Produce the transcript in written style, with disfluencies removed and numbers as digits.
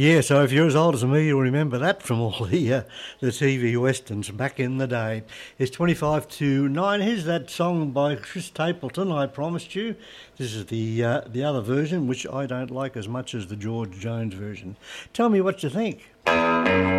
Yeah, so if you're as old as me, you'll remember that from all the TV westerns back in the day. It's 25 to 9. Here's that song by Chris Stapleton, I promised you. This is the other version, which I don't like as much as the George Jones version. Tell me what you think.